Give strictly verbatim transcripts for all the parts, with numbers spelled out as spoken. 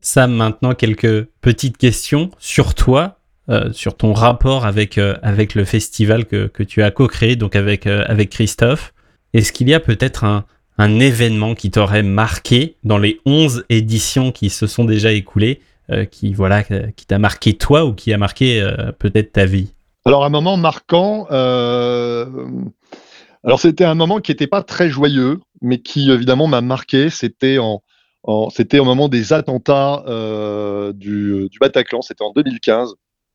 Sam, maintenant quelques petites questions sur toi, euh, sur ton rapport avec, euh, avec le festival que, que tu as co-créé, donc avec, euh, avec Christophe. Est-ce qu'il y a peut-être un, un événement qui t'aurait marqué dans les onze éditions qui se sont déjà écoulées, euh, qui, voilà, qui t'a marqué toi ou qui a marqué euh, peut-être ta vie? Alors, un moment marquant, euh, alors c'était un moment qui n'était pas très joyeux, mais qui évidemment m'a marqué. C'était en, en- c'était au moment des attentats euh, du, du Bataclan. C'était en deux mille quinze.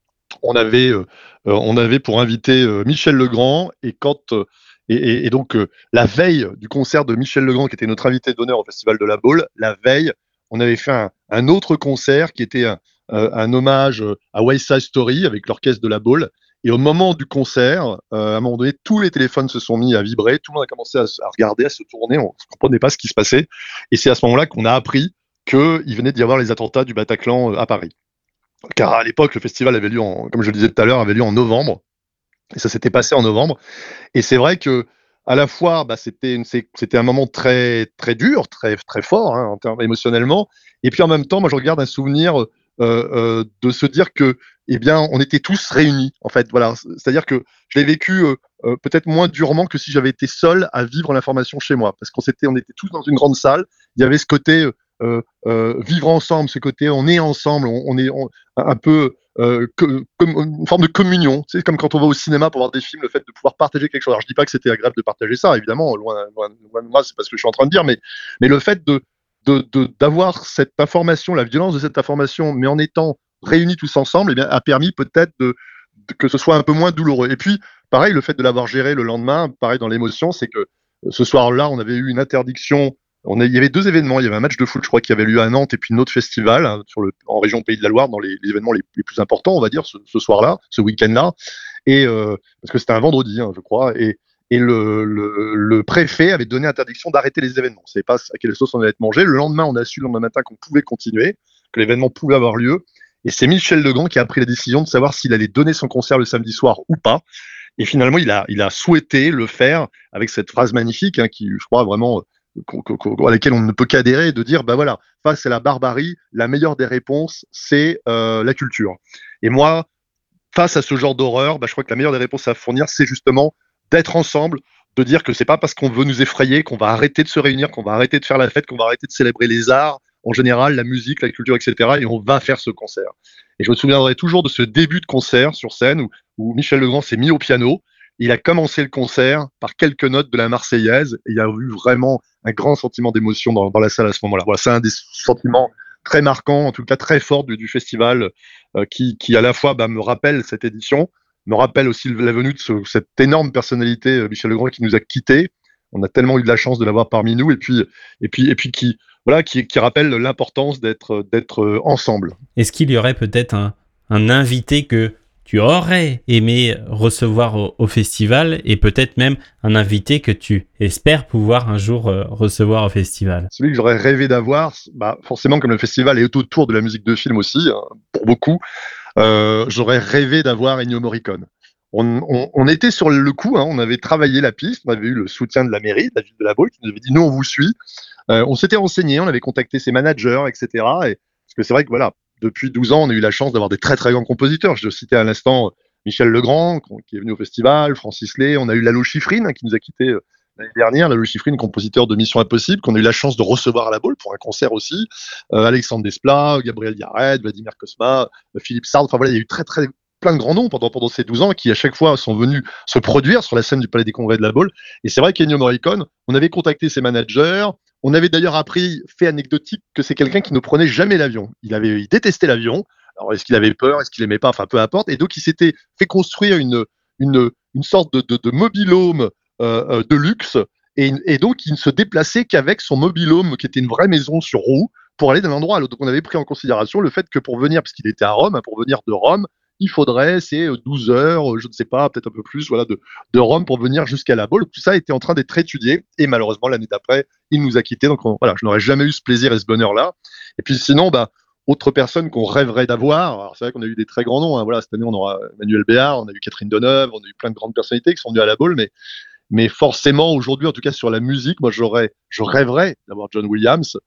On avait, euh, euh, on avait pour invité euh, Michel Legrand, et quand euh, et, et- et donc euh, la veille du concert de Michel Legrand, qui était notre invité d'honneur au Festival de la Baule, la veille, on avait fait un, un autre concert qui était un, euh, un hommage euh, à West Side Story avec l'orchestre de la Baule. Et au moment du concert, euh, à un moment donné, tous les téléphones se sont mis à vibrer, tout le monde a commencé à, se- à regarder, à se tourner, on ne comprenait pas ce qui se passait. Et c'est à ce moment-là qu'on a appris qu'il venait d'y avoir les attentats du Bataclan euh, à Paris. Car à l'époque, le festival avait lieu, en, comme je le disais tout à l'heure, avait lieu en novembre, et ça s'était passé en novembre. Et c'est vrai que à la fois, bah, c'était une- c'est- c'était un moment très très dur, très très fort hein, en termes émotionnellement. Et puis en même temps, moi, je regarde un souvenir euh, euh, de se dire que, eh bien, on était tous réunis. En fait, voilà. C'est-à-dire que je l'ai vécu euh, euh, peut-être moins durement que si j'avais été seul à vivre l'information chez moi, parce qu'on s'était, on était tous dans une grande salle. Il y avait ce côté euh, euh, vivre ensemble, ce côté on est ensemble, on, on est on- un peu euh, que, comme une forme de communion. C'est comme quand on va au cinéma pour voir des films, le fait de pouvoir partager quelque chose. Alors je dis pas que c'était agréable de partager ça, évidemment, loin, loin, loin de moi, c'est pas ce que je suis en train de dire, mais, mais le fait de, de, de, d'avoir cette information, la violence de cette information, mais en étant réunis tous ensemble, eh bien, a permis peut-être de, de, que ce soit un peu moins douloureux. Et puis, pareil, le fait de l'avoir géré le lendemain, pareil dans l'émotion, c'est que euh, ce soir-là, on avait eu une interdiction. On a, il y avait deux événements. Il y avait un match de foot, je crois, qui avait lieu à Nantes, et puis un autre festival hein, sur le, en région Pays de la Loire, dans les, les événements les, les, plus importants, on va dire, ce, ce soir-là, ce week-end-là. Et euh, parce que c'était un vendredi, hein, je crois. Et, et le, le, le, préfet avait donné interdiction d'arrêter les événements. On ne savait pas à quelle sauce on allait être mangé. Le lendemain, on a su le lendemain matin qu'on pouvait continuer, que l'événement pouvait avoir lieu. Et c'est Michel Legrand qui a pris la décision de savoir s'il allait donner son concert le samedi soir ou pas. Et finalement, il a, il a souhaité le faire avec cette phrase magnifique, hein, qui, je crois, vraiment, euh, à laquelle on ne peut qu'adhérer, de dire, bah voilà, face à la barbarie, la meilleure des réponses, c'est euh, la culture. Et moi, face à ce genre d'horreur, bah, je crois que la meilleure des réponses à fournir, c'est justement d'être ensemble, de dire que c'est pas parce qu'on veut nous effrayer qu'on va arrêter de se réunir, qu'on va arrêter de faire la fête, qu'on va arrêter de célébrer les arts en général, la musique, la culture, et cetera. Et on va faire ce concert. Et je me souviendrai toujours de ce début de concert sur scène où, où Michel Legrand s'est mis au piano. Il a commencé le concert par quelques notes de la Marseillaise et il y a eu vraiment un grand sentiment d'émotion dans, dans la salle à ce moment-là. Voilà, c'est un des sentiments très marquants, en tout cas très forts du, du festival, euh, qui, qui à la fois bah, me rappelle cette édition, me rappelle aussi la venue de ce, cette énorme personnalité, euh, Michel Legrand, qui nous a quittés. On a tellement eu de la chance de l'avoir parmi nous, et puis, et puis, et puis qui, voilà, qui, qui rappelle l'importance d'être, d'être euh, ensemble. Est-ce qu'il y aurait peut-être un, un invité que tu aurais aimé recevoir au, au festival et peut-être même un invité que tu espères pouvoir un jour euh, recevoir au festival? Celui que j'aurais rêvé d'avoir, bah, forcément, comme le festival est autour de la musique de film aussi, hein, pour beaucoup, euh, j'aurais rêvé d'avoir Ennio Morricone. On, on, on était sur le coup, hein, on avait travaillé la piste, on avait eu le soutien de la mairie, de la ville de La Baule, qui nous avait dit nous on vous suit. Euh, on s'était renseigné, on avait contacté ses managers, et cetera. Et, parce que c'est vrai que voilà, depuis douze ans, on a eu la chance d'avoir des très très grands compositeurs. Je citais à l'instant Michel Legrand, qui est venu au festival, Francis Lay, on a eu Lalo Schifrin, hein, qui nous a quittés euh, l'année dernière, Lalo Schifrin, compositeur de Mission Impossible, qu'on a eu la chance de recevoir à La Baule pour un concert aussi, euh, Alexandre Desplat, Gabriel Yared, Vladimir Cosma, euh, Philippe Sard, enfin voilà, il y a eu très très plein de grands noms pendant, pendant ces douze ans qui à chaque fois sont venus se produire sur la scène du Palais des Congrès de La Baule. Et c'est vrai qu'Ennio Morricone, on avait contacté ses managers, on avait d'ailleurs appris, fait anecdotique, que c'est quelqu'un qui ne prenait jamais l'avion. Il avait, il détestait l'avion. Alors, est-ce qu'il avait peur, est-ce qu'il aimait pas, enfin, peu importe. Et donc, il s'était fait construire une, une, une sorte de, de, de mobil-home euh, de luxe. Et, et donc, il ne se déplaçait qu'avec son mobil-home, qui était une vraie maison sur roue, pour aller d'un endroit à l'autre. Donc, on avait pris en considération le fait que pour venir, parce qu'il était à Rome, hein, pour venir de Rome, il faudrait, c'est douze heures, je ne sais pas, peut-être un peu plus, voilà, de, de Rome pour venir jusqu'à La Baule. Tout ça était en train d'être étudié. Et malheureusement, l'année d'après, il nous a quittés. Donc on, voilà, je n'aurais jamais eu ce plaisir et ce bonheur-là. Et puis sinon, bah, autre personne qu'on rêverait d'avoir. Alors c'est vrai qu'on a eu des très grands noms. Hein. Voilà, cette année, on aura Emmanuel Béard, on a eu Catherine Deneuve, on a eu plein de grandes personnalités qui sont venues à La Baule. Mais, mais forcément, aujourd'hui, en tout cas sur la musique, moi, j'aurais, je rêverais d'avoir John Williams.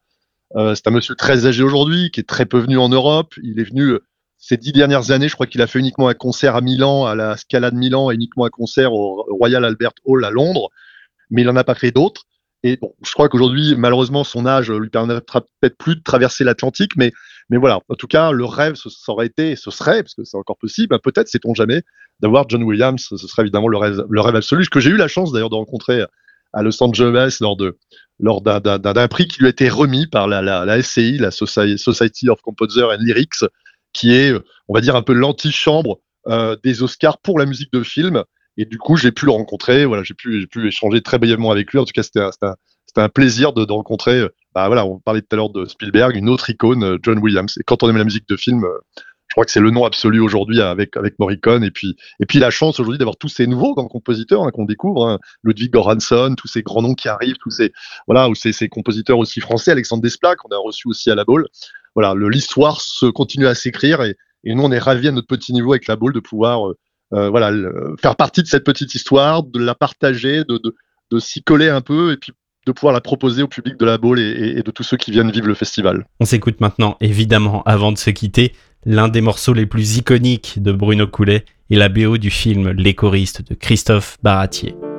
Euh, c'est un monsieur très âgé aujourd'hui, qui est très peu venu en Europe. Il est venu euh, ces dix dernières années, je crois qu'il a fait uniquement un concert à Milan, à la Scala de Milan, et uniquement un concert au Royal Albert Hall à Londres, mais il n'en a pas fait d'autres. Et bon, je crois qu'aujourd'hui, malheureusement, son âge lui permettra peut-être plus de traverser l'Atlantique, mais, mais voilà. En tout cas, le rêve, ce, ça aurait été, et ce serait, parce que c'est encore possible, ben peut-être, sait-on jamais, d'avoir John Williams. Ce serait évidemment le rêve, le rêve absolu, que j'ai eu la chance d'ailleurs de rencontrer à Los Angeles lors de lors d'un, d'un, d'un prix qui lui a été remis par la, la, la S C I, la Society of Composers and Lyrics, qui est, on va dire, un peu l'antichambre euh, des Oscars pour la musique de film. Et du coup, j'ai pu le rencontrer. Voilà, j'ai pu, j'ai pu échanger très brièvement avec lui. En tout cas, c'était un, c'était un, c'était un plaisir de, de rencontrer. Bah voilà, on parlait tout à l'heure de Spielberg, une autre icône, John Williams. Et quand on aime la musique de film, je crois que c'est le nom absolu aujourd'hui avec avec Morricone. Et puis et puis la chance aujourd'hui d'avoir tous ces nouveaux grands compositeurs hein, qu'on découvre, hein, Ludwig Göransson, tous ces grands noms qui arrivent, tous ces voilà, ou ces, ces compositeurs aussi français, Alexandre Desplat qu'on a reçu aussi à la Baule. Voilà, le, l'histoire se continue à s'écrire et, et nous on est ravis à notre petit niveau avec la Baule de pouvoir euh, euh, voilà le, faire partie de cette petite histoire, de la partager, de de, de s'y coller un peu et puis de pouvoir la proposer au public de la Baule et, et, et de tous ceux qui viennent vivre le festival. On s'écoute maintenant, évidemment, avant de se quitter, l'un des morceaux les plus iconiques de Bruno Coulet et la B O du film Les choristes de Christophe Baratier.